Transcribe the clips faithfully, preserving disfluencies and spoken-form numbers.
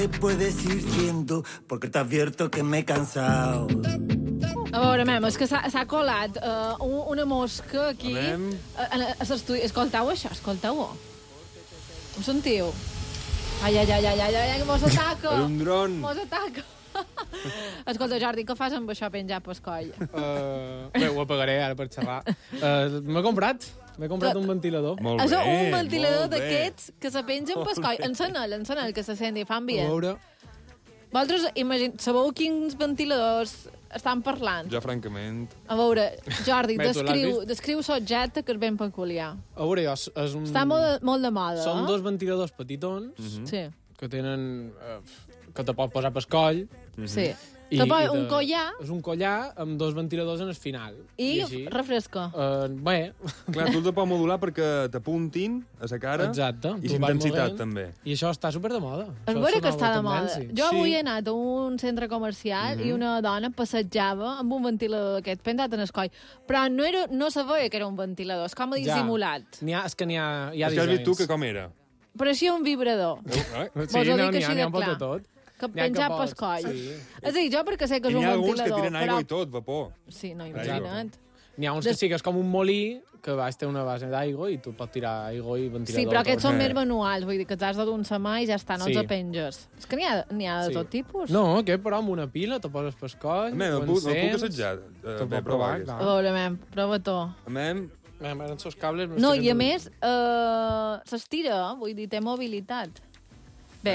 Puedes ir yendo porque te advierto que me he cansado. A veure, mem, és que s'ha colat uh, una mosca aquí a, a, a l'estudi. Escolteu això, escolteu-ho. Ho sentiu? Ai, ai, ai, ai, ai, ai, que mos ataca. Per un dron. Mos ataca. Escolta, Jordi, què fas amb això penjat pel coll? Uh, bé, ho apagaré ara per xerrar. Uh, M'he comprat. M'he comprat un ventilador. Molt bé, És un ventilador molt bé. d'aquests que se pengen pel coll. Encena'l, encena'l, que se senti, fa ambient. A veure... Vosaltres, imagine, sabeu quins ventiladors estan parlant? Jo, francament... A veure, Jordi, Bé, tu l'has descriu, vist? descriu l'objecte que és ben peculiar. A veure, jo, és un... Està molt, de- molt de moda, Són eh? dos ventiladors petitons Mhm. Sí, que tenen... Uh, que te pot posar pel coll. sí. I, Te posa i un de- collar És un collar amb dos ventiladors en el final. i, així, refresca. Uh, bé, Clar, tu el te pot modular perquè t'apuntin a la cara exacte. i Tu vas intensitat, movent. també. I això està super de moda. És Això vera una que està de nova moda. tendència. Jo avui sí. he anat a un centre comercial Mhm. i una dona passejava amb un ventilador d'aquest penjat en el coll. Però no, era, no sabia que era un ventilador, és com a Ja. dissimulat. N'hi ha, és que n'hi ha, hi ha És que has vist tu que dissenys. com era. Pareixia un vibrador, Eh? Sí, Vols dir no, que n'hi ha, així n'hi ha de un poc clar? de tot. que N'hi ha que penjat pel pots, coll. sí. És a dir, jo perquè sé que I és un n'hi ha alguns que ventilador, tiren aigua però... i tot, vapor. Sí, no, Exacte. imagina't. N'hi ha uns Des- que sí que és com un molí, que baix té una base d'aigua i tu pots tirar aigua i ventilador. Sí, però aquests són Eh. més manuals, vull dir que t'has de dur un mà i ja està, no Sí. els penges. És que n'hi ha, n'hi ha de Sí. tot tipus. No, aquest però amb una pila te poses pel coll, A mi, el ho puc, el puc encens, assetjar. Eh, Te'l bé, pot provar, provar. clar. A veure, mem, prova-t'ho. A mi, Bé, eren els cables... No, m'estic i a endur- més, eh, s'estira, vull dir, té mobilitat. Bé,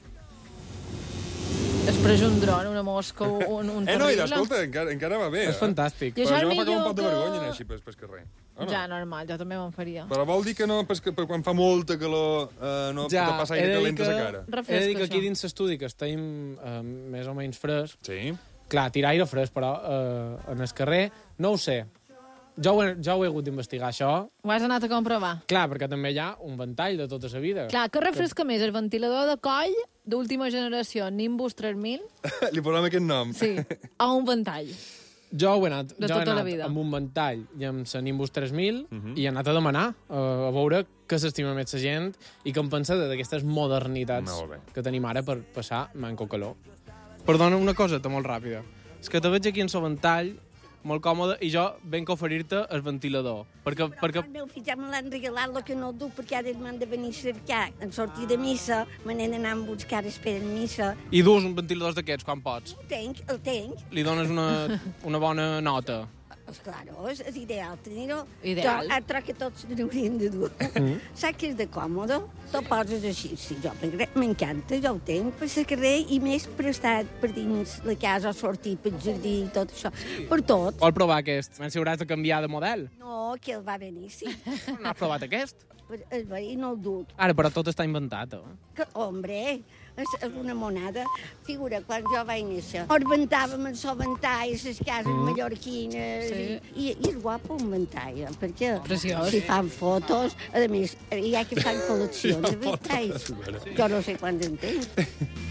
es preix un dron, una mosca, un, un eh, no, i terrible. escolta, encara, encara va bé. És eh? fantàstic. I Però això jo és me fa com un millor poc de que- vergonya anar així pel, pel carrer. O no? Ja, normal, jo també me'n faria. Però vol dir que no, pas que, per quan fa molta calor, eh, no Ja, te passa he aire de dir calent a que- la cara. He de Refresca, dir que aquí això. dins l'estudi, que estem eh, més o menys fresc, Sí. clar, tirar aire fresc, però eh, en el carrer, no ho sé. Jo ho, he, jo ho he hagut d'investigar, això. Ho has anat a comprovar. Clar, perquè també hi ha un ventall de tota la vida. Clar, què refresca més, el ventilador de coll d'última generació, Nimbus tres mil, Li posem aquest nom. sí, o un ventall? Jo ho he anat, De jo he tota la anat vida. amb un ventall i amb la Nimbus tres mil Mhm. i he anat a demanar uh, a veure què s'estima més la gent i què em pensa d'aquestes modernitats Molt bé. que tenim ara per passar manco calor. Perdona, una coseta molt ràpida. És que te veig aquí en el ventall, molt còmode, i jo venc a oferir-te el ventilador. Perquè, perquè El meu fill ja me l'han regalat, el que no duc, perquè ara m'han de venir a cercar. En sortir de missa, me n'he d'anar a buscar espera en missa. i dus un ventilador d'aquests quan pots. El tenc, el tenc. Li dones una, una bona nota. Pues claro, és, és ideal tenir-ho. Ideal. Jo, altra que tots n'haurien de dur. Mm. Saps que és de còmode? Te'l poses així, sí, jo perquè m'encanta, jo ho tenc per al carrer i més per estar per dins la casa, sortir pel jardí i tot això. Per tot. Vol provar aquest? A veure si hauràs de canviar de model. No, que el va venir, sí. No has provat aquest? Però el veí no el duc. Ara, però tot està inventat, eh? Que, hombre, és, és una monada. Figura, quan jo vaig néixer, orbentàvem en el ventall, les cases mm. mallorquines, Sí. i, i és guapo un ventall, eh, perquè Preciós. si fan fotos, a més, hi ha que fan col·leccions de ventalls. Jo no sé quants en tenc.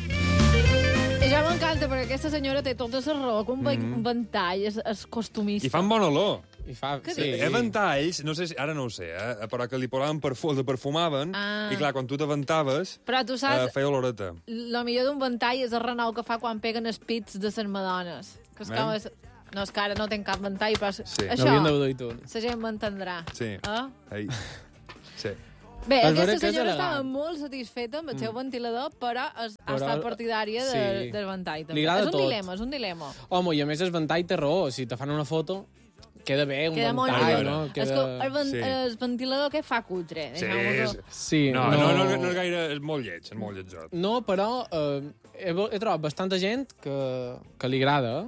I ja m'encanta, perquè aquesta senyora té tota la raó, que un, mm. un ventall és, és costumista. I fan bona olor. I fa... Què sí. Hi ha ventalls, no sé si, ara no ho sé, eh, però que li posaven perfum, el perfumaven, Ah. i clar, quan tu t'aventaves, Però tu eh, saps, feia oloreta. el millor d'un ventall és el renou que fa quan peguen els pits de les madones. Que és com... Eh? És... No, és que ara no tenc cap ventall, però Sí. això, N'hauríem de dur-hi tu. la gent m'entendrà. Sí. Eh? Ei. Sí. Bé, És vera aquesta que és senyora elegant. estava molt satisfeta amb el seu ventilador, però es, ha Però- estat partidària de, sí. del ventall. També. Li agrada és un tot. dilema, és un dilema. Home, i a més el ventall té raó. Si te fan una foto, queda bé un Queda molt ventall, bé. no? És Queda... que el, ven Sí. el ventilador que fa cutre. Sí, deixeu-m'ho és... dir. Sí, no, no, no, no, no és gaire... És molt lleig, és molt lletjot. No, però eh, he, he trobat bastanta gent que, que li agrada.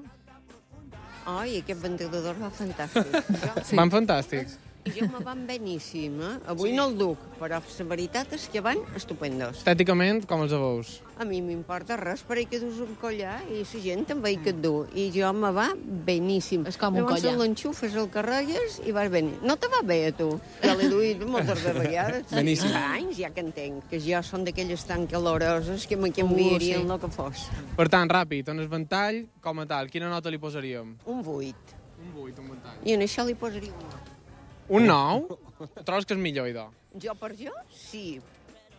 Ai, aquest ventilador va fantàstic. Jo, Sí. Van fantàstics. jo me van beníssim, eh? Avui no el duc, però la veritat és que van estupendos. Estèticament, com els veus? A mi m'importa res per que dus un collar i la gent també que et du. I jo me va beníssim. És com un Llavors collar. l'enxufes, el carregues i vas venir. No te va bé a tu? Ja l'he duit moltes de vegades. Beníssim. Fa anys ja que entenc, que jo són d'aquelles tan caloroses que me canviarien sí. el que fos. Per tant, ràpid, en el ventall, com a tal, quina nota li posaríem? Un vuit. Un vuit, un ventall. I en això li posaria un nou. Un nou? Trobes que és millor, idò? Jo per jo, sí.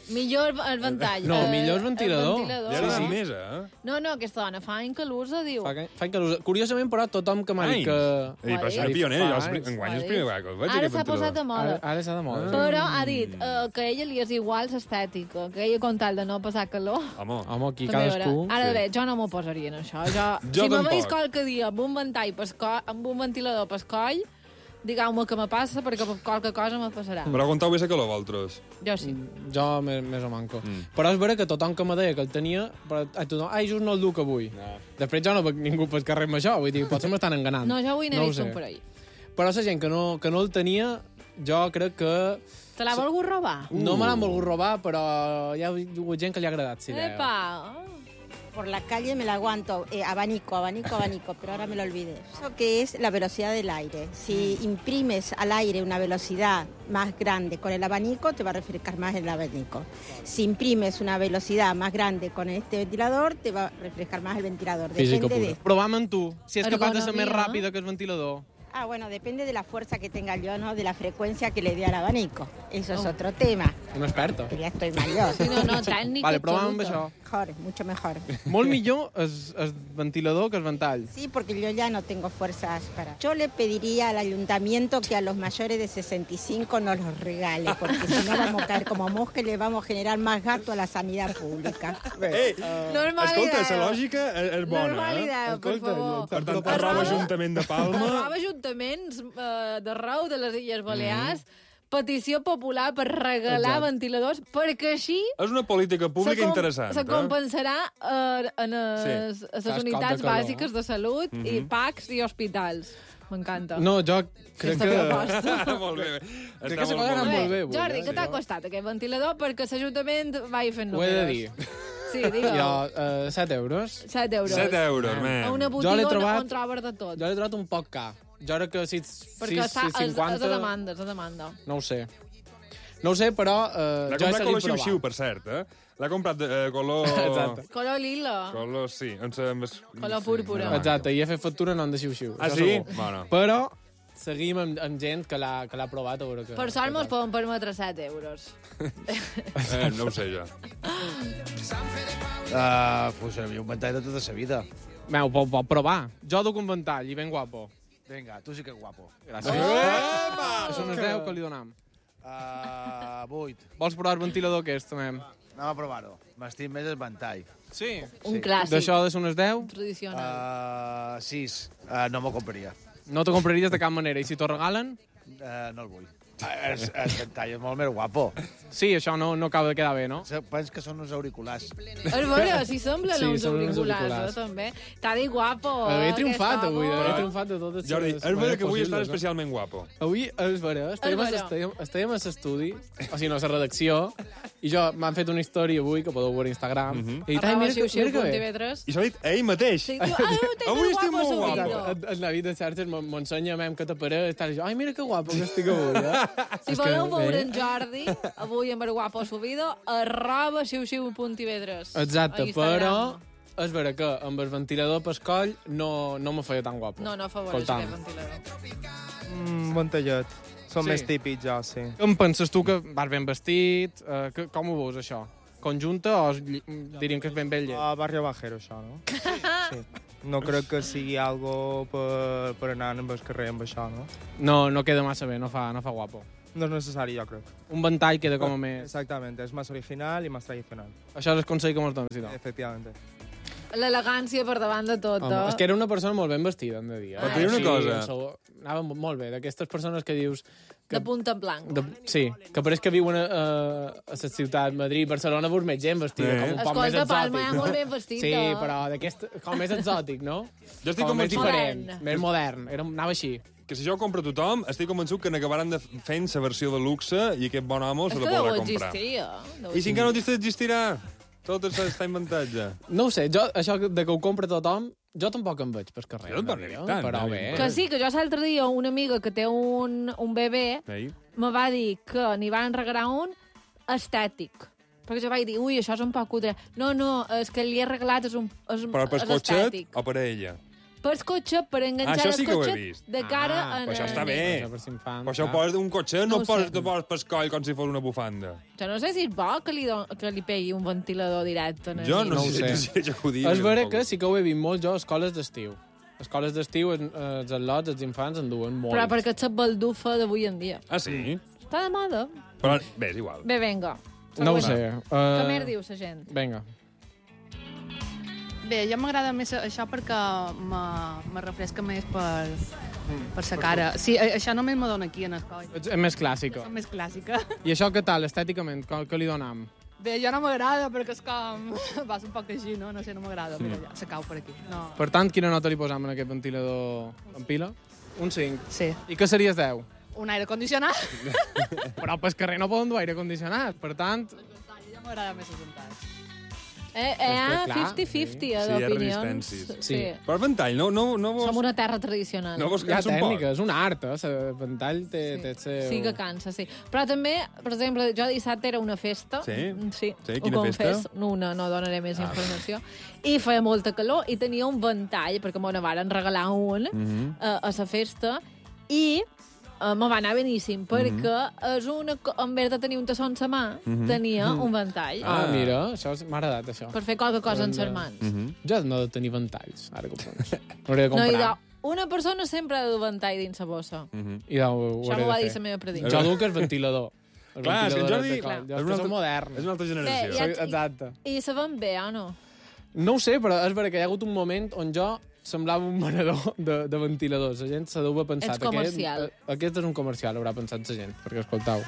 Millor el ventall. No, eh, millor el ventilador. Ja Sí, era sí. més, eh? No, no, aquesta dona fa any que l'usa, diu. Fa, que- fa que... Curiosament, però, tothom que m'ha dit que... Ei, però Ho és ha una dit. pionera, jo els Fa pri- anys. enguany és Ho ha el primer dit. vegada que el veig, Ara aquest s'ha posat de ventilador. moda. Ara, ara s'ha de moda. Però ha dit eh, que a ella li és igual l'estètica, que ella con tal de no passar calor... Home, Home, aquí també cadascú... haurà. Ara sí. bé, jo no m'ho posaria en això. Jo, Jo si me tampoc. veus qualque dia amb un ventall pesco, amb un ventilador pescoll, digueu-me què me passa, perquè qualque cosa me passarà. però aguantau bé la calor, vosaltres. Jo sí. Jo més, més o manco. Mm. Però és vera que tothom que me deia que el tenia... Però, ai, tothom, ai, just no el duc avui. No. Després jo no veig ningú pel carrer amb això. Vull dir, potser m'estan enganant. No, jo avui n'he No ho vist sé. un per ahí. Però la gent que no, que no el tenia, jo crec que... Te l'ha volgut robar? No me l'han volgut robar, però hi ha hagut gent que li ha agradat, sí, idea. Epa! Por la calle me la aguanto, eh, abanico, abanico, abanico, pero ahora me lo olvidé. Eso que es la velocidad del aire. Si imprimes al aire una velocidad más grande con el abanico, te va a refrescar más el abanico. Si imprimes una velocidad más grande con este ventilador, te va a refrescar más el ventilador. Física Depende pura. de... Prova'm amb tu, si és capaç de ser més Ergonomia. ràpida que el ventilador. Ah, bueno, depende de la fuerza que tenga yo, ¿no? De la frecuencia que le dé al abanico. Eso es Oh. otro tema. Un experto. Que ya estoy mayor. Sí, no, no, tècnica Vale, prova'm amb absoluta. això. Mejor, mucho mejor. Molt millor el, el ventilador que el ventall. Sí, porque yo ya no tengo fuerzas para... Yo le pediría al ayuntamiento que a los mayores de sesenta y cinco nos los regale, porque si no vamos a caer como mosca y le vamos a generar más gasto a la sanidad pública. Ei, Normal escolta, idea. la lògica és, és bona, Normal eh? idea, per Escolta, favor. Per tant, Però arroba parla- Ajuntament de Palma... Arroba ajuntaments eh, d'arreu de les Illes Balears, petició popular per regalar Exacte. ventiladors, perquè així És una política pública se com- interessant. se compensarà eh, en les, Sí. les Cascot de unitats calor. bàsiques de salut i Mhm. P A Cs i hospitals. M'encanta. No, jo crec Aquesta que... proposta. molt bé. Crec Està que se molt, poden molt anar bé. molt bé avui, Jordi, eh? què t'ha Sí. costat aquest ventilador? Perquè l'Ajuntament vagi fent Ho he de números. dir. Sí, digue'l. Jo, uh, set euros. set euros. set euros, A man. una Jo botiga l'he on- trobat- on trobes de tot. Jo l'he trobat un poc car. Jo crec que sis, Perquè sis, està, sis, és, és cinquanta... a demanda, és a demanda. No ho sé. No ho sé, però uh, L'ha jo he comprat seguit color provant. xiu-xiu, per cert, eh? L'ha comprat de eh, color... Exacte. Color lila. Color, sí. Amb sa, amb es... Color púrpura. Sí, Exacte, i he fet factura no en de xiu-xiu. Ah, això sí? segur. Bueno. Però seguim amb, amb gent que l'ha que l'ha provat a veure que... Per sort mos que- poden permetre set euros. Eh, no ho sé, jo. Uh, pues serà un ventall de tota la vida. Meu, pot, pot provar. Jo duc un ventall i ben guapo. Vinga, tu sí que guapo. Gràcies. Epa! Això no es deu que li donam. Uh, vuit. Vols provar el ventilador aquest, també? Anem a provar-ho. M'estim més el ventall. Sí. Un Sí. clàssic. D'això de ser unes deu, Tradicional. Uh, sis. Uh, no m'ho compraria. no t'ho compraries de cap manera. I si t'ho regalen, Uh, no el vull. Uh, el, el ventall és molt més guapo. sí, això no, no acaba de quedar bé, no? Se- Pens que són uns auriculars. És vera, si semblen Sí, uns semblen uns auriculars, auriculars. eh, també. T'ha dit guapo. He eh, triomfat aquest avui, home. he triomfat de totes Jordi, les és vera maneres que avui estàs possibles, no? especialment guapo. Avui és vera, estàvem, És vera. estàvem, estàvem a l'estudi, o sigui, no, a la redacció, i jo m'han fet una història avui, que podeu veure a Instagram, Mhm. i he dit, ai, Arroba mira, que, xiu-xiu mira que punt bé. T V tres. I s'ha dit ell mateix. Sí, diu, ah, estic Avui estic guapo molt guapo. subido. En, en la vida de xarxes m'en- m'ensenya mem que t'apareix, i jo, ai, mira que guapo que estic avui, eh? Si És que, voleu veure bé. en Jordi, avui amb el guapo subido, arroba xiu-xiu punt T V tres. Exacte, A Instagram. però és vera que amb el ventilador pescoll no, no me feia tan guapo. No, no afavoreix Escolta'm. aquest ventilador. Mm, ventallet. Són Sí. més típics, ja, sí. Com penses tu que vas ben vestit? Uh, que, com ho veus, això? Conjunta o és lli- diríem que és ben ben llet? A Barrio Bajero, això, no? Sí. No crec que sigui algo per, per anar amb el carrer amb això, no? No, no queda massa bé, no fa, no fa guapo. No és necessari, jo crec. Un ventall queda com a més... Exactament, és més original i més tradicional. Això és el consell que mos dones, i tot. Efectivament. L'elegància per davant de tot, Home, eh? és que era una persona molt ben vestida, hem de dir. Eh? Però et diré una Sí, cosa. en segon- Anava mo- molt bé, d'aquestes persones que dius... De Que, punta en blanc. de, sí, que pareix que viuen a, a, a la ciutat, Madrid, Barcelona, veus més gent vestida, Sí. com un poc més Escolta, exòtic. Palma, ja molt ben vestit, Sí, eh? però d'aquest, com més exòtic, no? Jo estic com més convençut diferent, Modern. més modern. Era, anava així. que si jo ho compra tothom, estic convençut que n'acabaran de fent la versió de luxe i aquest bon home És se que la deu podrà comprar. existir, eh? Deu I si encara no existeix, existirà. Tot això està inventat ja. No ho sé, jo, això de que ho compra tothom, jo tampoc em veig per carrer. Jo tampoc no n'hi diria, tant, però no? bé. Que sí, que jo l'altre dia una amiga que té un, un bebè Ei? me va dir que n'hi van regalar un estètic. Perquè jo vaig dir, ui, això és un poc cutre. No, no, és que li he regalat és un, és, Però per és cotxet estètic. o per a ella? pels cotxes per enganxar Ah, això el sí que ho he cotxe vist. de cara Ah, en... Però això està bé. Això per si infants, Però això clar. poses un cotxe, No no, ho poses, sé. te poses pel coll com si fos una bufanda. Jo no sé si és bo que li, do... que li pegui un ventilador directe. En el Jo nis. no, No ho sé, sé. no sé jo ho dic. És vera que sí que ho he vist molt jo a escoles d'estiu. A escoles d'estiu, els, els al·lots, els infants, en duen molt. Però perquè ets baldufa d'avui en dia. Ah, sí? Està de moda. Però, bé, és igual. Bé, vinga. No ho sé. Què Uh... més diu la gent? Vinga. Bé, jo m'agrada més això perquè me, me refresca més per, per la cara. Sí, a- això només me dona aquí en el coll. És més clàssica. És més clàssica. I això què tal, estèticament? Què, què li donam? Bé, jo no m'agrada perquè és com... Vas un poc així, no? No sé, no m'agrada, però ja se cau per aquí. No. Per tant, quina nota li posam en aquest ventilador en pila? Un cinc. Sí. I què series deu? Un aire condicionat. Però pel carrer no poden dur aire condicionat. Per tant, Ja m'agrada més el ventall. Eh, eh, ah, clar, cinquanta-cinquanta, sí. eh, Sí, hi ha d'opinions. resistències. Sí. Però el ventall, no, no, no vos... Som una terra tradicional. No vos hi ha cansa un poc? tècnica, és un art, eh? El ventall té, Sí. té el seu... Sí que cansa, sí. Però també, per exemple, jo dissabte era una festa. Sí? Sí, Sí, ho quina confés. festa? No, no, no donaré més Ah. informació. I feia molta calor i tenia un ventall, perquè m'ho varen regalar un Mhm. a, a la festa, i uh, me va anar beníssim, perquè és una, co- en vez de tenir un tassó en sa mà, tenia un ventall. Ah, mira, això és- m'ha agradat, això. Per fer qualque cosa en Doncs, ses eh, mans. Mhm. Jo no he de tenir ventalls, ara que ho penso. N'hauré de No, i comprar. de, una persona sempre ha de dur ventall dins la bossa. Mhm. I ho, ho Això hauré m'ho va de dir fer. la meva predicció. Jo duc el ventilador. El Clar, és que en ventilador Jordi... de coll. Jo és és una que altra- soc modern. És una altra generació. Bé, ja- Soc- Exacte. I se van bé, o no? No ho sé, però és vera que hi ha hagut un moment on jo semblava un venedor de, de ventiladors. La gent se deu haver pensat... Ets comercial. Aquest, eh, aquest és un comercial, haurà pensat la gent, perquè escoltau.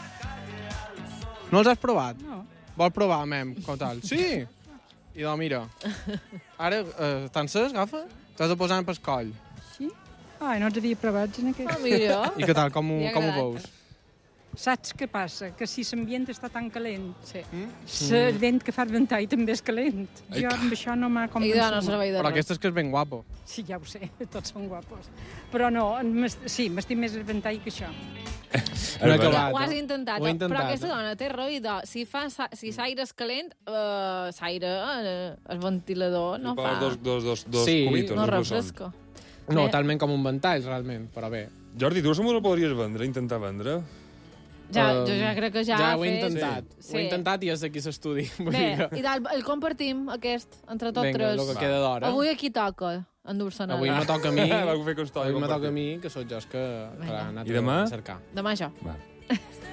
No els has provat? No. Vol provar, mem, com tal? Sí! I doncs mira, ara eh, t'ences, agafa, t'has de posar en pel coll. Sí? Ai, no els havia provat en aquest. Ah, mira. I què tal, com, ho- Li ha com ho agradat. veus? Saps què passa? Que si l'ambient està tan calent, Sí. el vent que fa el ventall també és calent. Ai, Jo amb això no m'ha I convençut. de no servei de Però res. aquest és que és ben guapo. Sí, ja ho sé, tots són guapos. Però no, m'est- sí, m'estim més el ventall que això. No he veure. acabat. Ho has eh? intentat, Ho he però intentat, aquesta eh? dona té raó i de, si fa sa- si l'aire és calent, uh, l'aire, eh, el ventilador, no I fa... poses dos, dos, dos, dos Sí. cubitos, no dos bessons. refresca. No, Bé. talment com un ventall, realment, però bé. Jordi, tu segur que el podries vendre, intentar vendre? Ja, Eh, jo ja crec que ja, Ja ha ho he fet. intentat. Sí. Ho he intentat i és d'aquí l'estudi. Vull Bé, dir que... i del, el compartim, aquest, entre tots Vinga, tres. el que queda d'hora. Avui aquí toca endur-se'n Avui me toca a mi, Va fer costó, avui me compartir. toca a mi, que sóc jo els que Vinga. he anat I demà? a cercar. Demà això. Va.